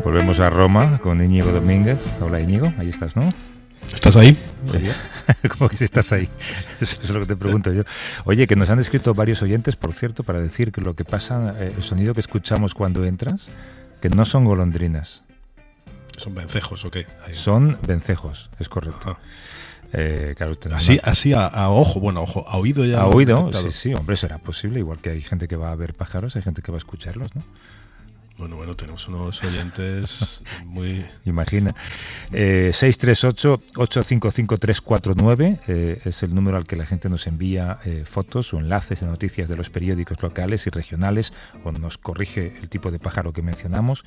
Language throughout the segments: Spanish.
Volvemos a Roma con Íñigo Domínguez. Hola Íñigo, ahí estás, ¿no? ¿Estás ahí? ¿Cómo que si estás ahí? Eso es lo que te pregunto yo. Oye, que nos han escrito varios oyentes, por cierto, para decir que lo que pasa, el sonido que escuchamos cuando entras, que no son golondrinas. ¿Son vencejos o qué? Ahí. Son vencejos, es correcto. Claro, así a ojo, bueno, ojo, a oído ya. A oído, sí, hombre, será posible. Igual que hay gente que va a ver pájaros, hay gente que va a escucharlos, ¿no? Bueno, tenemos unos oyentes muy... Imagina. 638-855-349 es el número al que la gente nos envía fotos o enlaces de noticias de los periódicos locales y regionales o nos corrige el tipo de pájaro que mencionamos.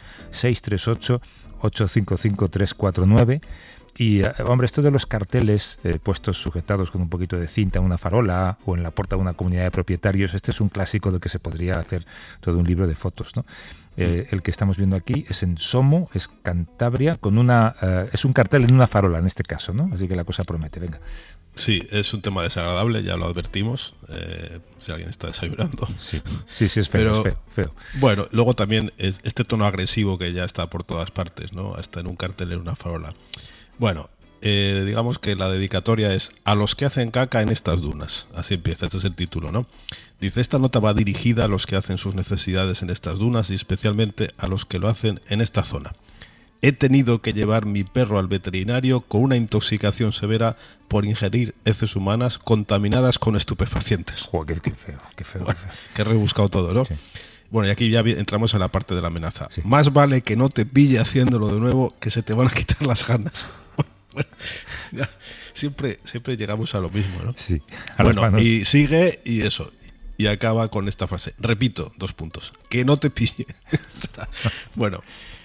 638-855-349. Y, hombre, esto de los carteles puestos sujetados con un poquito de cinta en una farola o en la puerta de una comunidad de propietarios, este es un clásico de que se podría hacer todo un libro de fotos, ¿no? El que estamos viendo aquí es en Somo, es Cantabria, con es un cartel en una farola en este caso, ¿no? Así que la cosa promete, venga. Sí, es un tema desagradable, ya lo advertimos, si alguien está desayunando. Sí, es feo, pero, es feo. Bueno, luego también es este tono agresivo que ya está por todas partes, ¿no? Hasta en un cartel en una farola. Bueno, digamos que la dedicatoria es a los que hacen caca en estas dunas. Así empieza, este es el título, ¿no? Dice, esta nota va dirigida a los que hacen sus necesidades en estas dunas y especialmente a los que lo hacen en esta zona. He tenido que llevar mi perro al veterinario con una intoxicación severa por ingerir heces humanas contaminadas con estupefacientes. Joder, qué feo. Bueno, qué rebuscado todo, ¿no? Sí. Bueno, y aquí ya entramos en la parte de la amenaza. Sí. Más vale que no te pille haciéndolo de nuevo, que se te van a quitar las ganas. Bueno, ya, siempre llegamos a lo mismo, ¿no? Sí. Bueno, y sigue y eso. Y acaba con esta frase. Repito, 2 puntos. Que no te pille. Bueno,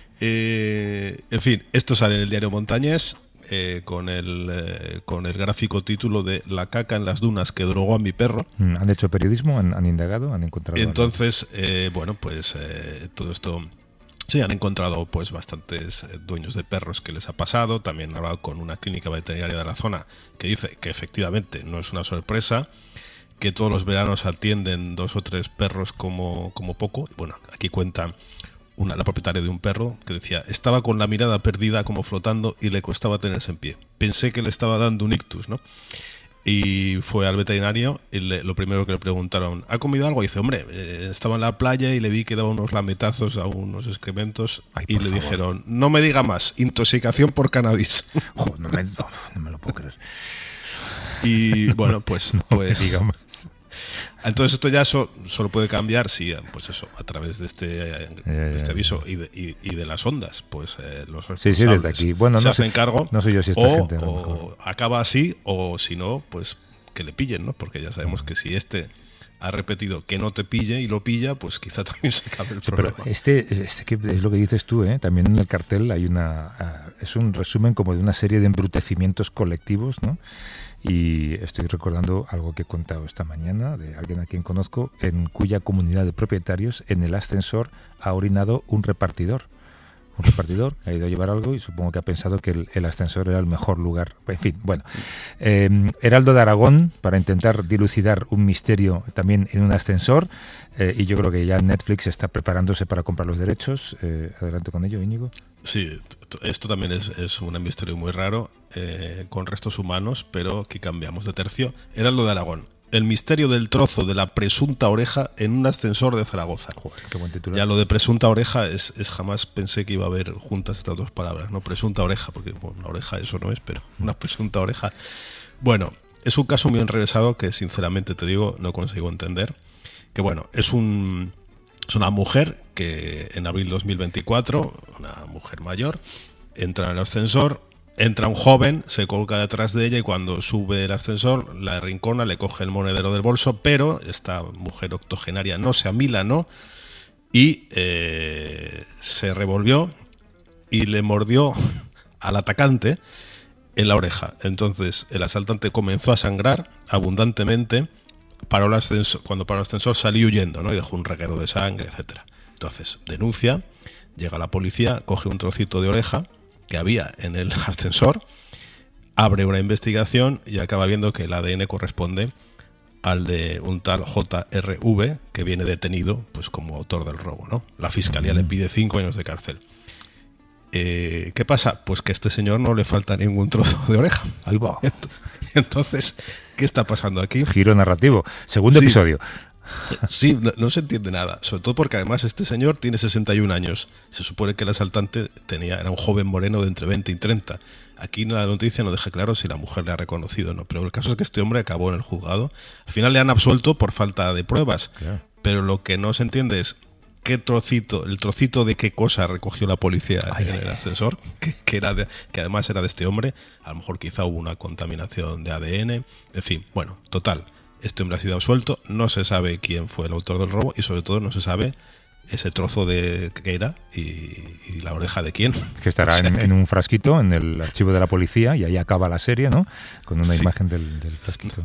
en fin, esto sale en el diario Montañés con el gráfico título de La caca en las dunas que drogó a mi perro. ¿Han hecho periodismo? ¿Han indagado? ¿Han encontrado? Entonces, todo esto... Sí, han encontrado pues bastantes dueños de perros que les ha pasado. También han hablado con una clínica veterinaria de la zona que dice que efectivamente no es una sorpresa, que todos los veranos atienden 2 o 3 perros como poco. Bueno, aquí cuenta la propietaria de un perro que decía, estaba con la mirada perdida como flotando y le costaba tenerse en pie. Pensé que le estaba dando un ictus, ¿no? Y fue al veterinario y lo primero que le preguntaron, ¿ha comido algo? Y dice, hombre, estaba en la playa y le vi que daba unos lametazos a unos excrementos. Y le dijeron, no me diga más, intoxicación por cannabis. Joder, no me lo puedo creer. Y bueno, pues diga más. Entonces esto ya solo puede cambiar si, pues eso, a través de este aviso y de las ondas, pues los responsables desde aquí. Bueno, se hacen cargo. No sé yo si esta gente o acaba así, o si no, pues que le pillen, ¿no? Porque ya sabemos que si ha repetido que no te pille y lo pilla, pues quizá también se acabe el problema. Pero es lo que dices tú, ¿eh? También en el cartel hay es un resumen como de una serie de embrutecimientos colectivos, ¿no? Y estoy recordando algo que he contado esta mañana de alguien a quien conozco, en cuya comunidad de propietarios en el ascensor ha orinado un repartidor. Un repartidor ha ido a llevar algo y supongo que ha pensado que el ascensor era el mejor lugar. En fin, bueno. Heraldo de Aragón, para intentar dilucidar un misterio también en un ascensor, y yo creo que ya Netflix está preparándose para comprar los derechos. Adelante con ello, Íñigo. Sí, esto también es un misterio muy raro, con restos humanos, pero que cambiamos de tercio. Heraldo de Aragón. El misterio del trozo de la presunta oreja en un ascensor de Zaragoza. Joder, qué buen titular. Ya lo de presunta oreja es jamás pensé que iba a haber juntas estas 2 palabras, ¿no? Presunta oreja, porque bueno, una oreja eso no es, pero una presunta oreja. Bueno, es un caso muy enrevesado que sinceramente te digo no consigo entender. Que bueno, es una mujer que en abril de 2024, una mujer mayor, entra en el ascensor. Entra un joven, se coloca detrás de ella y cuando sube el ascensor la arrincona, le coge el monedero del bolso, pero esta mujer octogenaria no se amilanó y se revolvió y le mordió al atacante en la oreja. Entonces el asaltante comenzó a sangrar abundantemente, cuando paró el ascensor salió huyendo, ¿no? Y dejó un reguero de sangre, etcétera. Entonces denuncia, llega la policía, coge un trocito de oreja que había en el ascensor, abre una investigación y acaba viendo que el ADN corresponde al de un tal JRV que viene detenido pues como autor del robo, ¿no? La fiscalía le pide 5 años de cárcel. ¿Qué pasa? Pues que a este señor no le falta ningún trozo de oreja. Ahí va. Entonces, ¿qué está pasando aquí? Giro narrativo. Segundo episodio. Sí, no se entiende nada. Sobre todo porque además este señor tiene 61 años. Se supone que el asaltante era un joven moreno de entre 20 y 30. Aquí la noticia no deja claro si la mujer le ha reconocido o no. Pero el caso es que este hombre acabó en el juzgado. Al final le han absuelto por falta de pruebas. Claro. Pero lo que no se entiende es el trocito de qué cosa recogió la policía en el ascensor, que además era de este hombre. A lo mejor quizá hubo una contaminación de ADN. En fin, bueno, total. Este hombre ha sido absuelto, no se sabe quién fue el autor del robo y sobre todo no se sabe ese trozo de qué era y la oreja de quién. Que estará en un frasquito en el archivo de la policía y ahí acaba la serie, ¿no? Con una imagen del frasquito.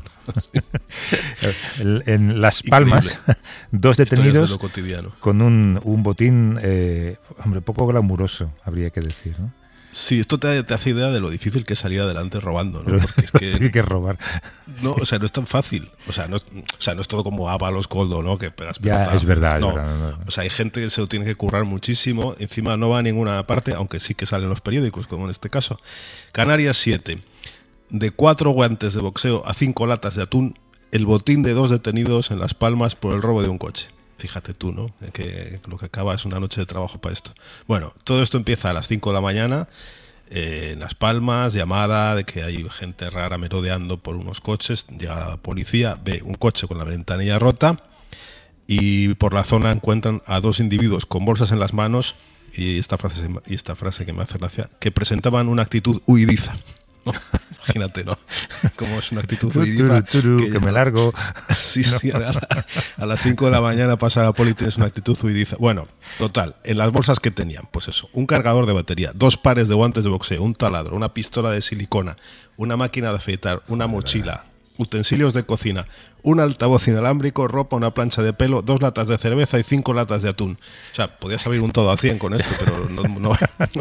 En Las Palmas, increíble. 2 detenidos de lo cotidiano. con un botín, hombre, poco glamuroso, habría que decir, ¿no? Sí, esto te hace idea de lo difícil que es salir adelante robando, ¿no? Porque es que hay que robar. No, o sea, no es tan fácil. O sea, no es todo como Ábalos, Coldo, ¿no? Que pegas ya, pelotazos. es verdad, no. Es verdad. No. O sea, hay gente que se lo tiene que currar muchísimo. Encima no va a ninguna parte, aunque sí que salen los periódicos, como en este caso. Canarias 7. De 4 guantes de boxeo a 5 latas de atún, el botín de 2 detenidos en Las Palmas por el robo de un coche. Fíjate tú, ¿no? Que lo que acaba es una noche de trabajo para esto. Bueno, todo esto empieza a las 5 de la mañana en Las Palmas, llamada de que hay gente rara merodeando por unos coches. Llega la policía, ve un coche con la ventanilla rota y por la zona encuentran a 2 individuos con bolsas en las manos y esta frase que me hace gracia, que presentaban una actitud huidiza. ¿No? Imagínate, ¿no? Como es una actitud huidiza. Que me largo. Sí, a las 5 de la mañana pasa la poli y tienes una actitud huidiza. Bueno, total, en las bolsas que tenían, pues eso, un cargador de batería, 2 pares de guantes de boxeo, un taladro, una pistola de silicona, una máquina de afeitar, una mochila, utensilios de cocina, un altavoz inalámbrico, ropa, una plancha de pelo, 2 latas de cerveza y 5 latas de atún. O sea, podías abrir un todo a 100 con esto, pero no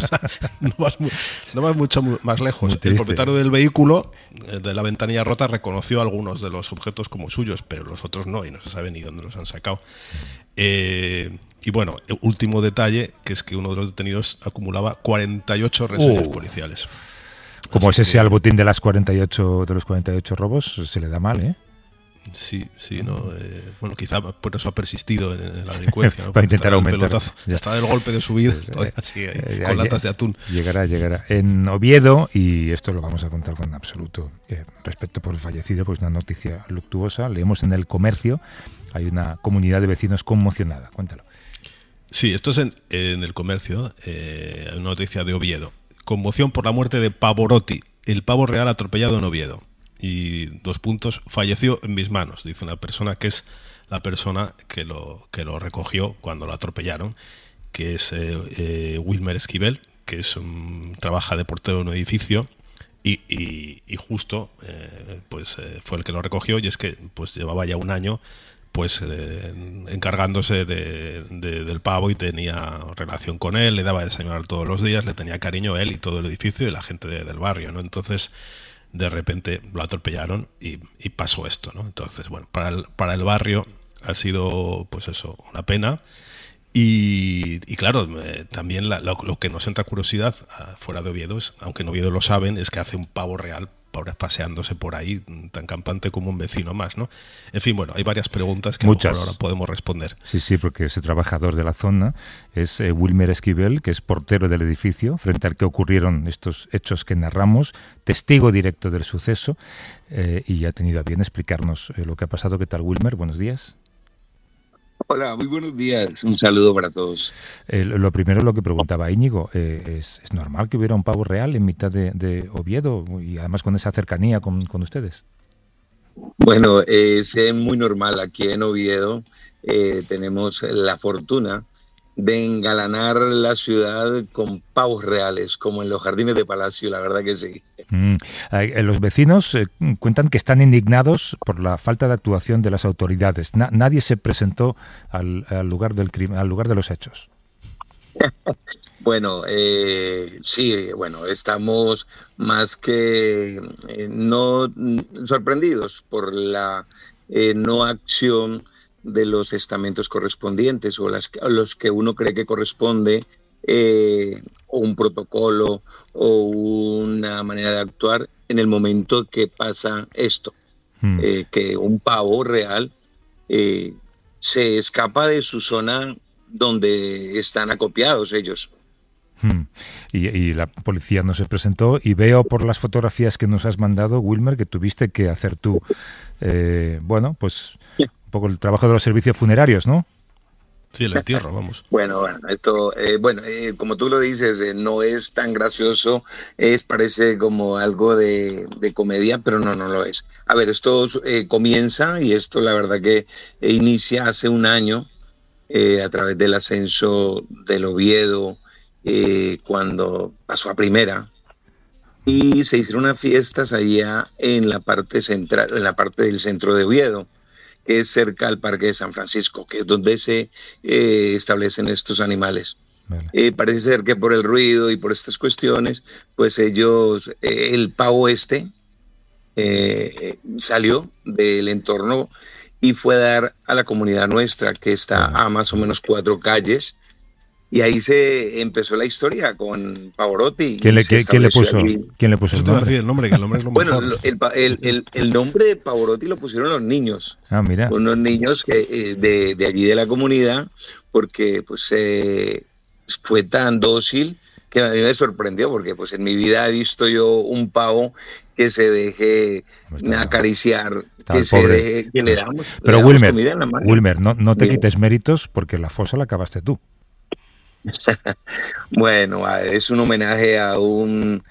vas mucho más lejos. El propietario del vehículo, de la ventanilla rota, reconoció algunos de los objetos como suyos, pero los otros no, y no se sabe ni dónde los han sacado. Y bueno, último detalle, que es que uno de los detenidos acumulaba 48 reseñas policiales. Como ese sea el botín de los 48 robos, se le da mal, ¿eh? Sí, no. Bueno, quizá por eso ha persistido en la delincuencia, ¿no? Para intentar aumentar. Está del golpe de su vida, todavía sigue con latas de atún. Llegará. En Oviedo, y esto lo vamos a contar con absoluto respeto por el fallecido, pues una noticia luctuosa. Leemos en El Comercio, hay una comunidad de vecinos conmocionada. Cuéntalo. Sí, esto es en El Comercio, hay una noticia de Oviedo. Conmoción por la muerte de Pavorotti, el pavo real atropellado en Oviedo. Y 2 puntos, falleció en mis manos, dice una persona que es la persona que lo recogió cuando lo atropellaron, que es Wilmer Esquivel, que trabaja de portero en un edificio y justo fue el que lo recogió, y es que pues llevaba ya un año pues encargándose del pavo y tenía relación con él, le daba de desayunar todos los días, le tenía cariño a él y todo el edificio y la gente del barrio, ¿no? Entonces de repente lo atropellaron y pasó esto, ¿no? Entonces, bueno, para el barrio ha sido, pues eso, una pena. Y claro, también lo que nos entra curiosidad fuera de Oviedo, aunque en Oviedo lo saben, es que hace un pavo real paseándose por ahí, tan campante como un vecino más, ¿no? En fin, bueno, hay varias preguntas que Muchas. A lo mejor ahora podemos responder. Sí, porque ese trabajador de la zona es Wilmer Esquivel, que es portero del edificio, frente al que ocurrieron estos hechos que narramos, testigo directo del suceso, y ha tenido a bien explicarnos lo que ha pasado. ¿Qué tal, Wilmer? Buenos días. Hola, muy buenos días. Un saludo para todos. Lo primero, lo que preguntaba Íñigo, ¿es normal que hubiera un pavo real en mitad de Oviedo y además con esa cercanía con ustedes? Bueno, es muy normal. Aquí en Oviedo tenemos la fortuna de engalanar la ciudad con pavos reales, como en los jardines de Palacio, la verdad que sí. Los vecinos cuentan que están indignados por la falta de actuación de las autoridades. Nadie se presentó al lugar del crimen, al lugar de los hechos. Bueno, sí, bueno, estamos más que no sorprendidos por la no acción de los estamentos correspondientes o los que uno cree que corresponde o un protocolo o una manera de actuar en el momento que pasa esto. Que un pavo real se escapa de su zona donde están acopiados ellos. Y la policía no se presentó, y veo por las fotografías que nos has mandado, Wilmer, que tuviste que hacer tú, pues un poco el trabajo de los servicios funerarios, ¿no? Sí, el entierro, vamos. Bueno, esto, como tú lo dices, no es tan gracioso, parece como algo de comedia, pero no lo es. A ver, esto comienza, y esto la verdad que inicia hace un año, a través del ascenso del Oviedo, cuando pasó a primera, y se hicieron unas fiestas allá en la parte central, en la parte del centro de Oviedo, que es cerca al Parque de San Francisco, que es donde se establecen estos animales. Vale. Parece ser que por el ruido y por estas cuestiones, pues ellos, el pavo salió del entorno y fue a dar a la comunidad nuestra, que está a más o menos 4 calles, y ahí se empezó la historia con Pavarotti. ¿Quién le puso el nombre? El nombre es lo mejor. Bueno, el nombre de Pavarotti lo pusieron los niños. Ah, mira. Unos niños que de allí de la comunidad, porque pues fue tan dócil que a mí me sorprendió, porque pues en mi vida he visto yo un pavo que se deje acariciar, que le damos. Pero le Wilmer, damos comida en la mano. Wilmer, no te quites méritos, porque la fosa la acabaste tú. Bueno, es un homenaje a un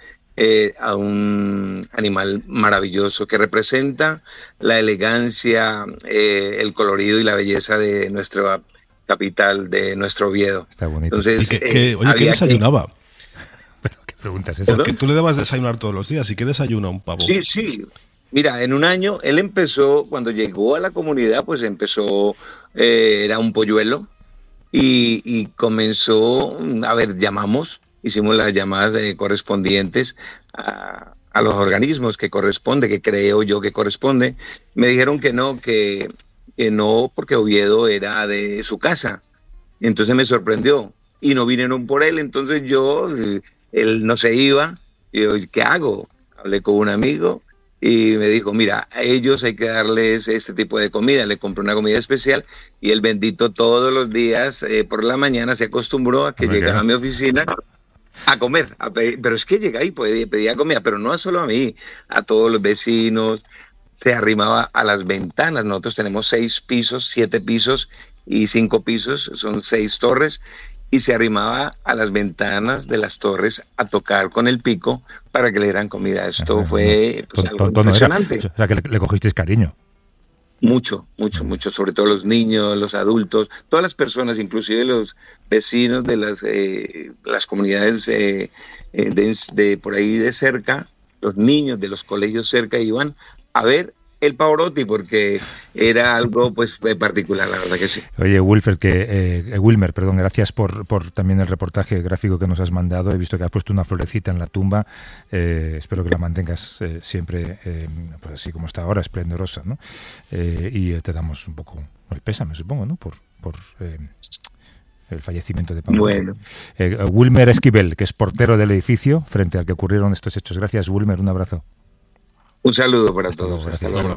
animal maravilloso que representa la elegancia, el colorido y la belleza de nuestra capital, de nuestro Oviedo. Está bonito. Entonces, ¿qué desayunaba? ¿Pero qué preguntas es esa? Porque tú le dabas desayunar todos los días. ¿Y qué desayuna un pavo? Sí. Mira, en un año él empezó, cuando llegó a la comunidad, pues empezó, era un polluelo. Y comenzó, hicimos las llamadas correspondientes a los organismos que corresponde, que creo yo que corresponde. Me dijeron que no, porque Oviedo era de su casa. Entonces me sorprendió y no vinieron por él. Entonces él no se iba. Y yo, ¿qué hago? Hablé con un amigo y me dijo, mira, a ellos hay que darles este tipo de comida. Le compré una comida especial y el bendito todos los días por la mañana se acostumbró a que llegaba a mi oficina a comer, pero es que llegaba y pedía comida, pero no solo a mí, a todos los vecinos. Se arrimaba a las ventanas. Nosotros tenemos 6 pisos, 7 pisos y 5 pisos, son 6 torres, y se arrimaba a las ventanas de las torres a tocar con el pico para que le dieran comida. Esto fue algo impresionante. O sea, que le cogisteis cariño. Mucho, sobre todo los niños, los adultos, todas las personas, inclusive los vecinos de las comunidades de por ahí de cerca, los niños de los colegios cerca iban a ver el Pavarotti, porque era algo pues particular, la verdad que sí. Oye, Wilmer, gracias por también el reportaje gráfico que nos has mandado. He visto que has puesto una florecita en la tumba. Espero que la mantengas siempre pues así como está ahora, esplendorosa, ¿no? Y te damos un poco el pésame, supongo, ¿no? Por el fallecimiento de Pavarotti. Bueno. Wilmer Esquivel, que es portero del edificio frente al que ocurrieron estos hechos. Gracias, Wilmer, un abrazo. Un saludo para todos. Hasta luego.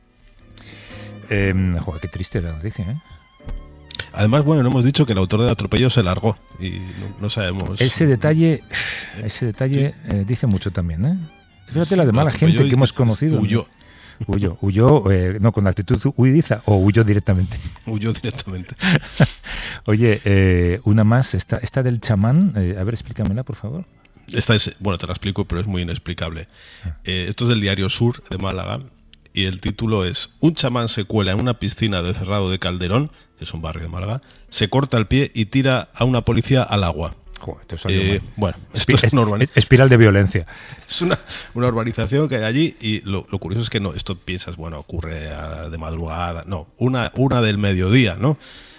Joder, qué triste la noticia, ¿eh? Además, no hemos dicho que el autor del atropello se largó y no sabemos. Ese detalle sí. Dice mucho también, ¿eh? Fíjate sí, la de mala gente que hemos conocido. Huyó, no con actitud huidiza, o huyó directamente. Huyó directamente. Oye, una más, esta del chamán, a ver, explícamela, por favor. Esta es, te la explico, pero es muy inexplicable. Esto es del diario Sur de Málaga y el título es: un chamán se cuela en una piscina de Cerrado de Calderón, que es un barrio de Málaga, se corta el pie y tira a una policía al agua. Joder, esto es una urbanización. Espiral de violencia. Es una urbanización que hay allí y lo curioso es que no, esto piensas, ocurre de madrugada. No, una del mediodía, ¿no?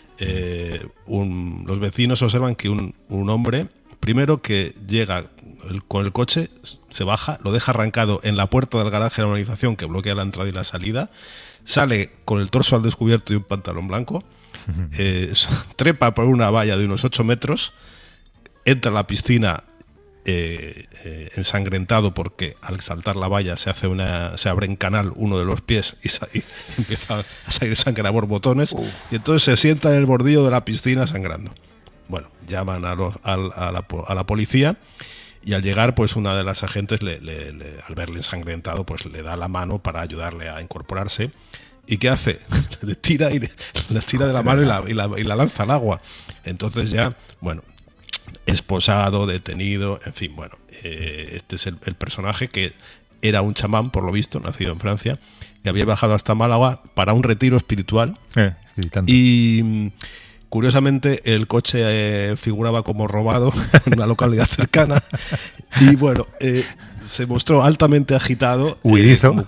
Los vecinos observan que un hombre, primero que llega con el coche, se baja, lo deja arrancado en la puerta del garaje de la urbanización que bloquea la entrada y la salida, sale con el torso al descubierto y un pantalón blanco, trepa por una valla de unos 8 metros, entra a la piscina ensangrentado porque al saltar la valla se abre en canal uno de los pies y empieza a salir sangre a borbotones, y entonces se sienta en el bordillo de la piscina sangrando. Bueno, llaman a la policía, y al llegar, pues una de las agentes al verle ensangrentado, pues le da la mano para ayudarle a incorporarse. ¿Y qué hace? Le tira de la mano y la lanza al agua. Entonces ya, bueno, esposado, detenido, en fin, bueno, este es el personaje que era un chamán, por lo visto, nacido en Francia, que había bajado hasta Málaga para un retiro espiritual. Y curiosamente el coche figuraba como robado en una localidad cercana, y bueno, se mostró altamente agitado, huidizo.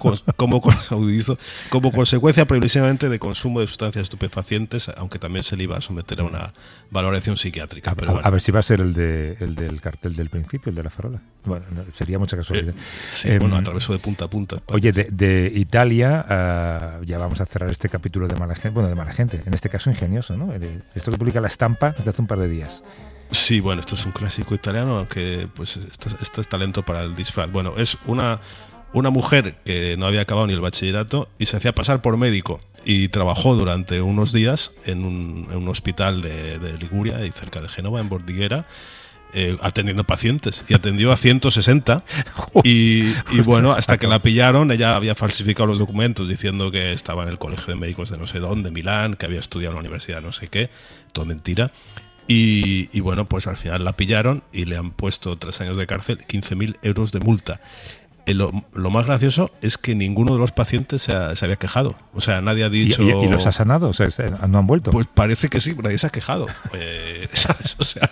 Como consecuencia previsiblemente de consumo de sustancias estupefacientes, aunque también se le iba a someter a una valoración psiquiátrica. Pero bueno. A ver si va a ser el del cartel del principio, el de la farola. Bueno, sería mucha casualidad. Sí, bueno, atravesó de punta a punta. Oye, de Italia, ya vamos a cerrar este capítulo de mala gente, bueno, de mala gente, en este caso ingenioso, ¿no? Esto que publica La Stampa desde hace un par de días. Sí, bueno, esto es un clásico italiano, aunque pues esto es talento para el disfraz. Bueno, es una mujer que no había acabado ni el bachillerato y se hacía pasar por médico, y trabajó durante unos días en un hospital de Liguria y cerca de Génova, en Bordighera, atendiendo pacientes, y atendió a 160 y bueno, hasta que la pillaron. Ella había falsificado los documentos diciendo que estaba en el colegio de médicos de no sé dónde, Milán, que había estudiado en la universidad no sé qué, todo mentira. Y bueno, pues al final la pillaron y le han puesto 3 años de cárcel, 15.000 euros de multa. Lo más gracioso es que ninguno de los pacientes se había quejado. O sea, nadie ha dicho... ¿Y los ha sanado? O sea, ¿no han vuelto? Pues parece que sí, nadie se ha quejado. ¿Sabes? O sea,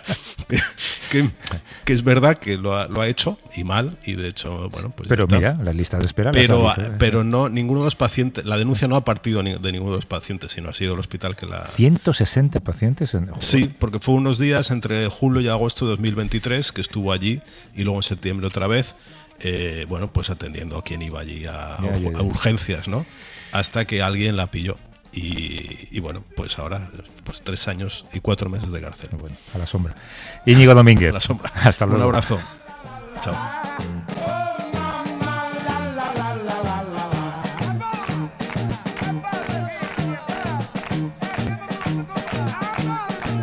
que es verdad que lo ha hecho, y mal, y de hecho, bueno, pues... Pero mira, la lista de espera... Pero no, ninguno de los pacientes... La denuncia no ha partido de ninguno de los pacientes, sino ha sido el hospital que la... 160 pacientes en... Sí, porque fue unos días entre julio y agosto de 2023 que estuvo allí, y luego en septiembre otra vez. Bueno, pues atendiendo a quien iba allí a urgencias, ¿no? Hasta que alguien la pilló. Y bueno, pues ahora, pues 3 años y 4 meses de cárcel. Bueno, a la sombra. Íñigo Domínguez. A la sombra. Hasta luego. Un abrazo. Chao.